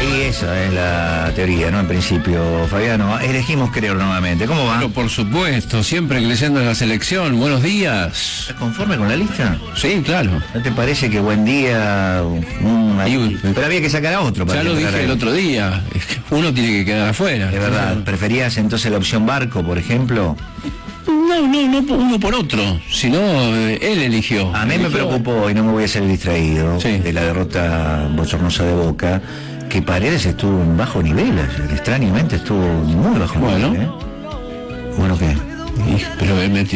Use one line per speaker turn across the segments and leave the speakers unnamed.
Sí, esa es la teoría, ¿no? En principio, Fabiano, elegimos creer nuevamente. ¿Cómo va?
Pero por supuesto, siempre creyendo en la selección. Buenos días.
¿Estás conforme con la lista?
Sí, claro.
¿No te parece que buen día? Pero había que sacar a otro para
ya lo dije el otro día. Es que uno tiene que quedar afuera.
De verdad, ¿preferías entonces la opción Barco, por ejemplo?
No uno por otro, sino él eligió.
A mí me preocupó, y no me voy a ser distraído, de la derrota bochornosa de Boca, que Paredes estuvo en bajo nivel ayer, extrañamente estuvo muy bajo nivel. Bueno, ¿qué?
Pero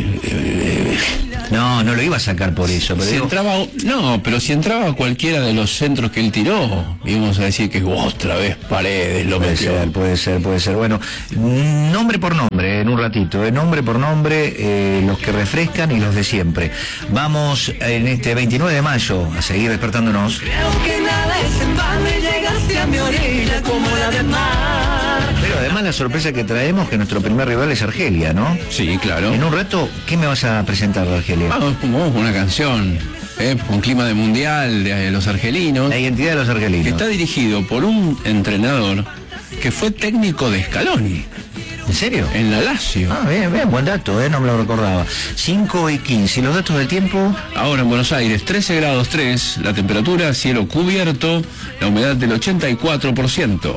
no lo iba a sacar por eso. Pero
pero si entraba cualquiera de los centros que él tiró, íbamos a decir que otra vez Paredes lo metió.
Puede ser. Bueno, nombre por nombre, en un ratito, nombre por nombre, los que refrescan y los de siempre. Vamos en este 29 de mayo a seguir despertándonos.
Creo que nada es en vano y llega hacia mi orilla como la del mar.
Pero además la sorpresa que traemos que nuestro primer rival es Argelia, ¿no?
Sí, claro.
En un rato, ¿qué me vas a presentar de Argelia?
Vamos con una canción, con clima de mundial de los argelinos.
La identidad de los argelinos.
Que está dirigido por un entrenador que fue técnico de Scaloni.
¿En serio?
En la Lazio.
Bien, buen dato, no me lo recordaba. 5:15, ¿y los datos del tiempo?
Ahora en Buenos Aires, 13 grados 3, la temperatura, cielo cubierto, la humedad del 84%.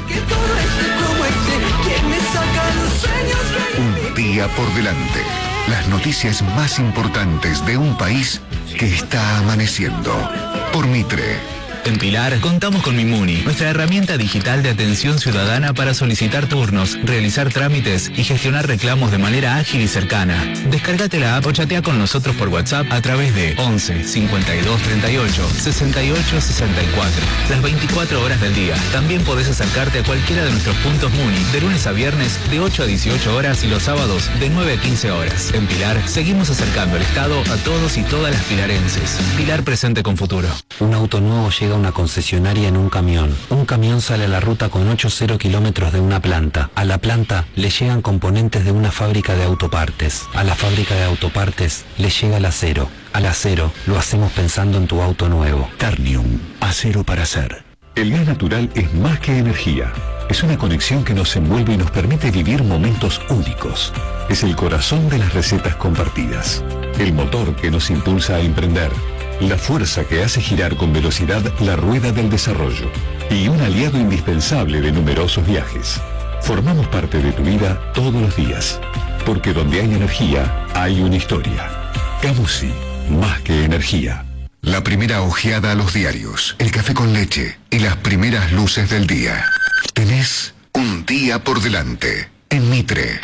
Un día por delante. Las noticias más importantes de un país que está amaneciendo. Por Mitre.
En Pilar contamos con Mimuni, nuestra herramienta digital de atención ciudadana para solicitar turnos, realizar trámites y gestionar reclamos de manera ágil y cercana. Descárgate la app o chatea con nosotros por WhatsApp a través de 11 52 38 68 64. Las 24 horas del día. También podés acercarte a cualquiera de nuestros puntos Muni de lunes a viernes de 8 a 18 horas y los sábados de 9 a 15 horas. En Pilar seguimos acercando el Estado a todos y todas las pilarenses. Pilar presente con futuro.
Un auto nuevo llega a una concesionaria en un camión. Un camión sale a la ruta con 80 kilómetros de una planta. A la planta le llegan componentes de una fábrica de autopartes. A la fábrica de autopartes le llega el acero. Al acero lo hacemos pensando en tu auto nuevo.
Ternium, acero para hacer. El gas natural es más que energía. Es una conexión que nos envuelve y nos permite vivir momentos únicos. Es el corazón de las recetas compartidas. El motor que nos impulsa a emprender. La fuerza que hace girar con velocidad la rueda del desarrollo. Y un aliado indispensable de numerosos viajes. Formamos parte de tu vida todos los días. Porque donde hay energía, hay una historia. Camusi, más que energía. La primera ojeada a los diarios, el café con leche y las primeras luces del día. Tenés un día por delante en Mitre.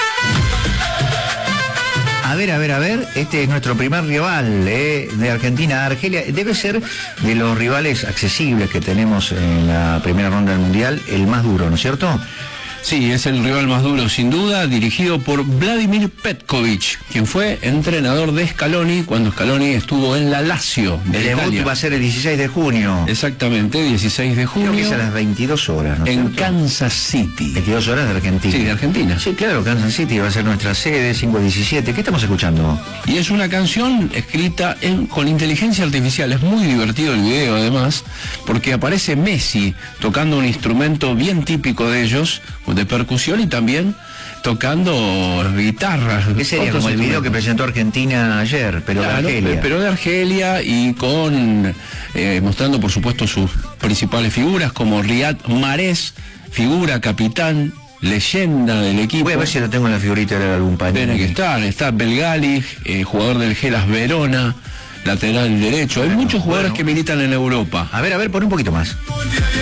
A ver, este es nuestro primer rival de Argentina. Argelia debe ser de los rivales accesibles que tenemos en la primera ronda del Mundial, el más duro, ¿no es cierto?
Sí, es el rival más duro, sin duda, dirigido por Vladimir Petkovic, quien fue entrenador de Scaloni cuando Scaloni estuvo en la Lazio de
El
Italia.
debut va a ser el 16 de junio.
Exactamente, 16 de junio.
Creo que es a las 22 horas, ¿no es
en
cierto?
Kansas City.
22 horas de Argentina.
Sí, de Argentina.
Sí, claro, Kansas City va a ser nuestra sede, 5:17. ¿Qué estamos escuchando?
Y es una canción escrita con inteligencia artificial. Es muy divertido el video, además, porque aparece Messi tocando un instrumento bien típico de ellos, de percusión, y también tocando guitarras.
¿Qué sería? Como el video que presentó Argentina ayer, pero
claro,
de Argelia.
Pero de Argelia, y con mostrando, por supuesto, sus principales figuras, como Riyad Mahrez, figura, capitán, leyenda del equipo.
Voy a ver si lo tengo en la figurita de algún panel.
Tiene que estar. Está Belgali, jugador del Hellas Verona, lateral derecho. Hay muchos jugadores que militan en Europa.
A ver, pon un poquito más.